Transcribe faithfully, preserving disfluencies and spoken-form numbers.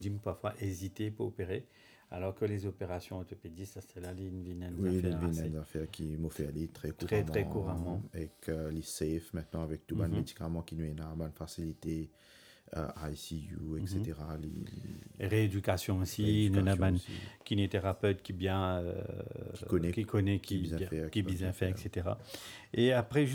dit parfois hésiter pour opérer, alors que les opérations orthopédiques, ça c'est là une vilaine Oui, affaire une assez- vilaine affaire qui m'ont fait aller très couramment. Très, très couramment. Avec euh, les safe maintenant, avec tout le Mhm. médicaments qui nous ont une bonne facilité, euh, I C U, et cetera. Les, les- Et rééducation aussi, Rééducation nous avons aussi. un kinésithérapeute qui bien euh, Qui connaît- qui connaît, qui qui, bien bien- fait, qui qui va bien bien fait, faire. et cetera. Et après,